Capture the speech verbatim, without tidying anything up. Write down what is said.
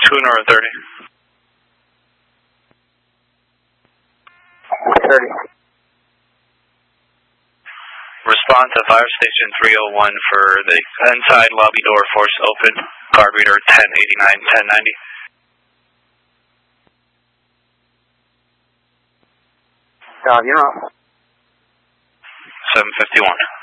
Two Nora thirty. thirty. Respond to Fire Station three oh one for the inside lobby door force open. Carburetor ten eighty-nine, ten ninety. Uh, you're on. seven fifty-one.